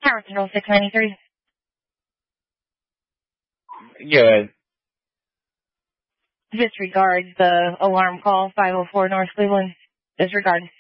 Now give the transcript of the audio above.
Tower Control 693. Good. Disregard the alarm call, 504 North Cleveland. Disregard.